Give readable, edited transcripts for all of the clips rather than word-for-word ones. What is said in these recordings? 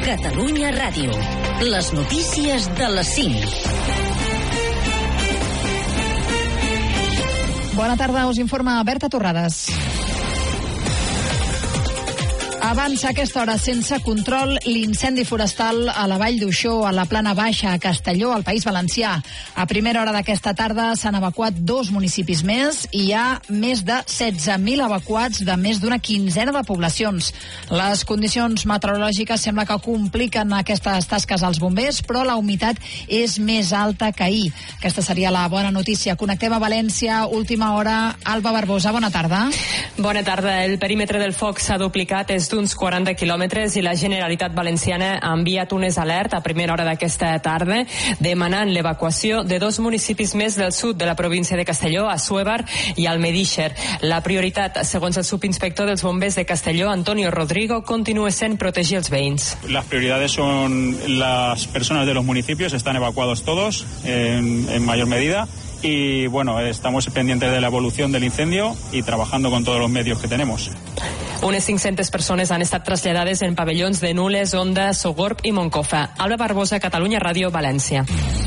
Catalunya Ràdio. Les notícies de les 5. Bona tarda, us informa Berta Torrades. Avança a aquesta hora sense control l'incendi forestal a la Vall d'Uixó, a la Plana Baixa, a Castelló, al País Valencià. A primera hora d'aquesta tarda s'han evacuat 2 municipis més i hi ha més de 16.000 evacuats de més d'una quinzena de poblacions. Les condicions meteorològiques sembla que compliquen aquestes tasques als bombers, però la humitat és més alta que ahir. Aquesta seria la bona notícia. Connectem a València, última hora. Alba Barbosa, bona tarda. Bona tarda. El perímetre del foc s'ha duplicat, és d'uns 40 quilòmetres i la Generalitat Valenciana ha enviat unes alertes a primera hora d'aquesta tarda demanant l'evacuació de 2 municipis més del sud de la província de Castelló, Assuévar i Almedíxer. La prioritat, segons el subinspector dels bombers de Castelló, Antonio Rodrigo, continua sent protegir els veïns. Las prioridades son las personas de los municipios, están evacuados todos en mayor medida. Y bueno, estamos pendientes de la evolución del incendio y trabajando con todos los medios que tenemos. Unes 500 persones han estat traslladades en pavellons de Nules, Onda, Sogorb i Moncofa. Alba Barbosa, Catalunya Ràdio, València.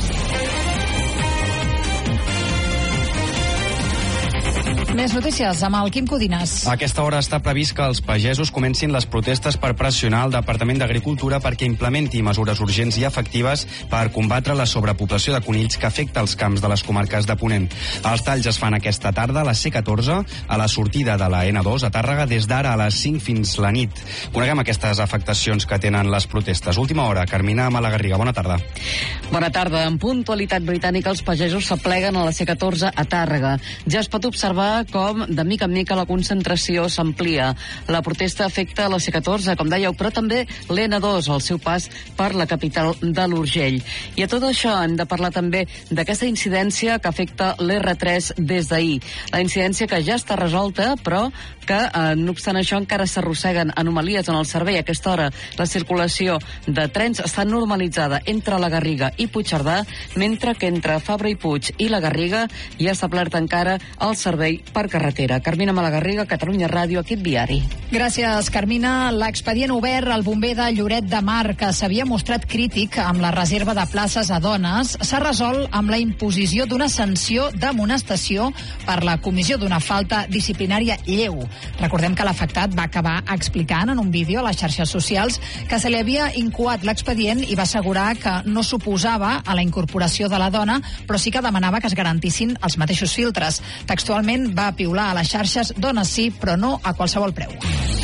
Més notícies amb el Quim Codines. A aquesta hora està previst que els pagesos comencin les protestes per pressionar el Departament d'Agricultura perquè implementi mesures urgents i efectives per combatre la sobrepoblació de conills que afecta els camps de les comarques de Ponent. Els talls es fan aquesta tarda a la C14, a la sortida de la N2 a Tàrrega, des d'ara a les 5 fins la nit. Coneguem aquestes afectacions que tenen les protestes. Última hora, Carmina Malagarriga, bona tarda. Bona tarda. En puntualitat britànica, els pagesos s'apleguen a la C14 a Tàrrega. Ja es pot observar com de mica en mica la concentració s'amplia. La protesta afecta la C14, com dèieu, però també l'N2, el seu pas per la capital de l'Urgell. I a tot això hem de parlar també d'aquesta incidència que afecta l'R3 des d'ahir. La incidència que ja està resolta, però que, no obstant això, encara s'arrosseguen anomalies en el servei. A aquesta hora la circulació de trens està normalitzada entre la Garriga i Puigcerdà, mentre que entre Fabra i Puig i la Garriga hi ha establert encara el servei per carretera. Carmina Malagarriga, Catalunya Ràdio, equip viari. Gràcies, Carmina. L'expedient obert al bomber de Lloret de Mar, que s'havia mostrat crític amb la reserva de places a dones, s'ha resolt amb la imposició d'una sanció d'amonestació per la comissió d'una falta disciplinària lleu. Recordem que l'afectat va acabar explicant en un vídeo a les xarxes socials que se li havia incoat l'expedient i va assegurar que no s'oposava a la incorporació de la dona, però sí que demanava que es garantissin els mateixos filtres. Textualment va piular a les xarxes: dones sí, però no a qualsevol preu.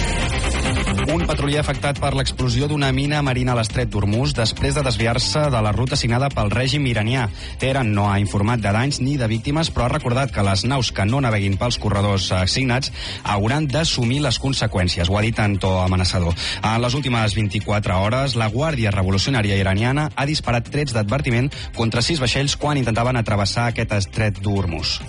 Un patruller afectat per l'explosió d'una mina marina a l'estret d'Hormuz després de desviar-se de la ruta assignada pel règim iranià. Teheran no ha informat de danys ni de víctimes, però ha recordat que les naus que no naveguin pels corredors assignats hauran d'assumir les conseqüències. Ho ha dit en to amenaçador. En les últimes 24 hores, la Guàrdia Revolucionària Iraniana ha disparat trets d'advertiment contra 6 vaixells quan intentaven atravessar aquest estret d'Hormuz.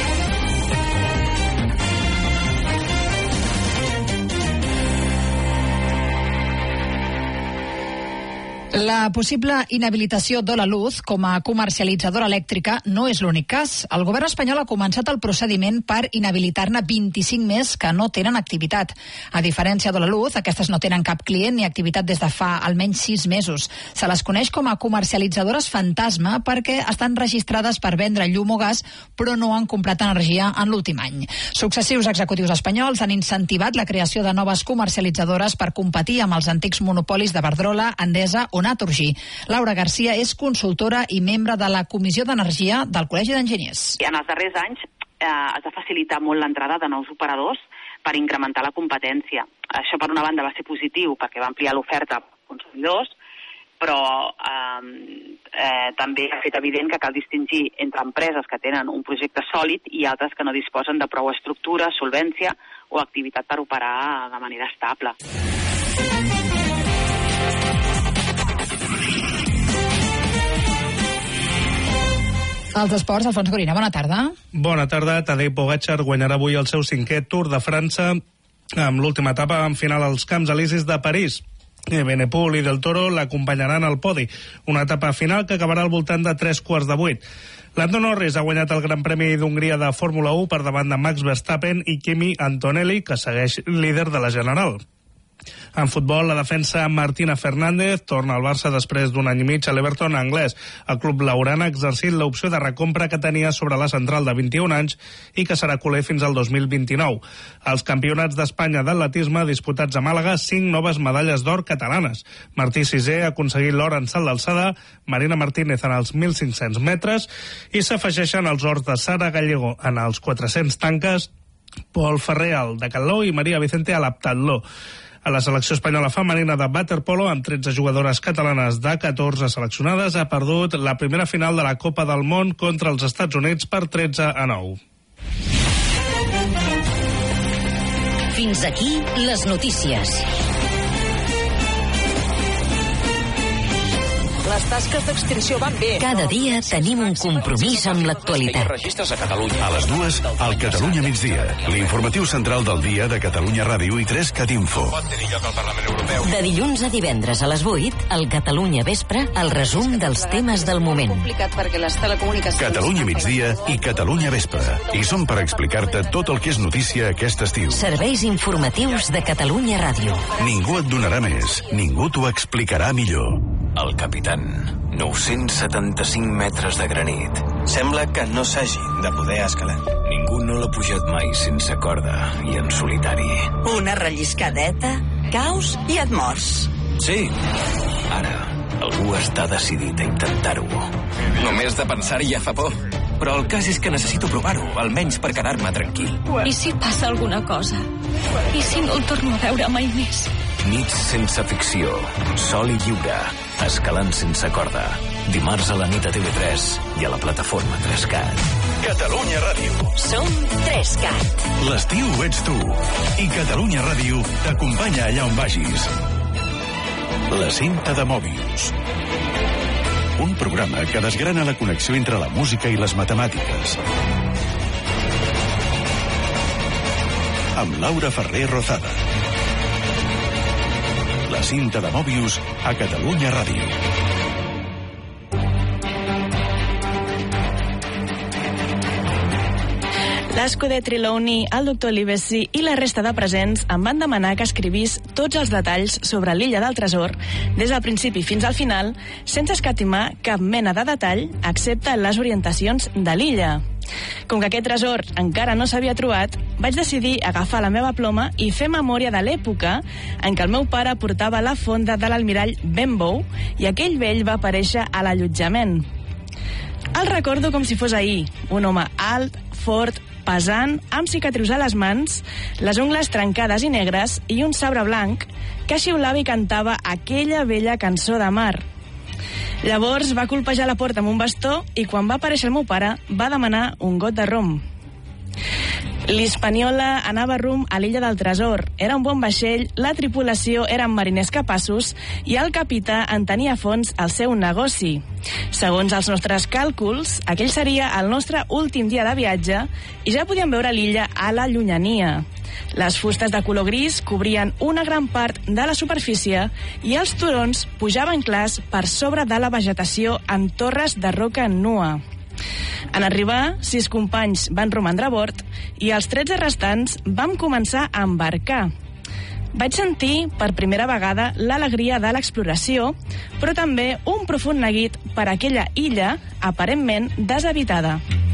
La possible inhabilitació d'Hola Luz com a comercialitzadora elèctrica no és l'únic cas. El govern espanyol ha començat el procediment per inhabilitar-ne 25 més que no tenen activitat. A diferència d'Hola Luz, aquestes no tenen cap client ni activitat des de fa almenys 6 mesos. Se les coneix com a comercialitzadores fantasma perquè estan registrades per vendre llum o gas, però no han comprat energia en l'últim any. Successius executius espanyols han incentivat la creació de noves comercialitzadores per competir amb els antics monopolis de Iberdrola, Endesa o Naturgy. Laura Garcia és consultora i membre de la Comissió d'Energia del Col·legi d'Enginyers. En els darrers anys es va facilitar molt l'entrada de nous operadors per incrementar la competència. Això, per una banda, va ser positiu perquè va ampliar l'oferta als consumidors, però també ha fet evident que cal distingir entre empreses que tenen un projecte sòlid i altres que no disposen de prou estructura, solvència o activitat per operar de manera estable. Els esports, Alfons Gorina, bona tarda. Bona tarda. Tadej Pogačar guanyarà avui el seu 5è Tour de França amb l'última etapa en final als Camps Elisis de París. Benepul i Del Toro l'acompanyaran al podi, una etapa final que acabarà al voltant de 7:15. Lando Norris ha guanyat el Gran Premi d'Hongria de Fórmula 1 per davant de Max Verstappen i Kimi Antonelli, que segueix líder de la general. En futbol, la defensa Martina Fernández torna al Barça després d'un any i mig a l'Everton anglès. El club laurana ha exercit l'opció de recompra que tenia sobre la central de 21 anys i que serà culer fins al 2029. Als campionats d'Espanya d'atletisme disputats a Màlaga, 5 noves medalles d'or catalanes. Martí Sisé ha aconseguit l'or en salt d'alçada, Marina Martínez en els 1.500 metres i s'afegeixen els ors de Sara Gallego en els 400 tanques, Pol Ferrer al decatló i Maria Vicente a l'heptatló. A la selecció espanyola femenina de waterpolo, amb 13 jugadores catalanes de 14 seleccionades, ha perdut la primera final de la Copa del Món contra els Estats Units per 13-9. Fins aquí les notícies. Les tasques d'extinció van bé. Cada dia tenim un compromís amb l'actualitat. Registres a Catalunya. A les 2, al Catalunya migdia. L'informatiu central del dia de Catalunya Ràdio i 3CAT Info. De dilluns a divendres a les 8, al Catalunya Vespre, el resum dels temes del moment. Catalunya migdia i Catalunya Vespre. I som per explicar-te tot el que és notícia aquest estiu. Serveis informatius de Catalunya Ràdio. Ningú et donarà més, ningú t'ho explicarà millor. El Capitan, 975 metres de granit. Sembla que no s'hagi de poder escalar. Ningú no l'ha pujat mai sense corda i en solitari. Una relliscadeta, caus i et mors. Sí, ara algú està decidit a intentar-ho. Només de pensar-hi ja fa por. Però el cas és que necessito provar-ho, almenys per quedar-me tranquil. I si passa alguna cosa? I si no el torno a veure mai més? Nits sense ficció, sol i lliure, escalant sense corda. Dimarts a la nit a TV3 i a la plataforma 3CAT. Catalunya Ràdio. Som 3CAT. L'estiu ets tu. I Catalunya Ràdio t'acompanya allà on vagis. La cinta de Mòbius. Un programa que desgrana la connexió entre la música i les matemàtiques. Amb Laura Ferrer Rozada. La cinta de Mòbius a Catalunya Ràdio. L'Escuder Trelawney, el doctor Livesey i la resta de presents em van demanar que escrivís tots els detalls sobre l'illa del tresor, des del principi fins al final, sense escatimar cap mena de detall, excepte les orientacions de l'illa. Com que aquest tresor encara no s'havia trobat, vaig decidir agafar la meva ploma i fer memòria de l'època en què el meu pare portava la fonda de l'almirall Benbow i aquell vell va aparèixer a l'allotjament. El recordo com si fos ahir, un home alt, fort, pesant, amb cicatrius a les mans, les ungles trencades i negres i un sabre blanc que xiulava i cantava aquella vella cançó de mar. Llavors va colpejar la porta amb un bastó i quan va aparèixer el meu pare va demanar un got de rom. L'Hispaniola anava rumb a l'illa del tresor. Era un bon vaixell, la tripulació eren mariners capaços i el capità en tenia a fons el seu negoci. Segons els nostres càlculs, aquell seria el nostre últim dia de viatge i ja podíem veure l'illa a la llunyania. Les fustes de color gris cobrien una gran part de la superfície i els turons pujaven clars per sobre de la vegetació en torres de roca nua. En arribar, 6 companys van romandre a bord i els 13 restants vam començar a embarcar. Vaig sentir per primera vegada l'alegria de l'exploració, però també un profund neguit per aquella illa aparentment deshabitada.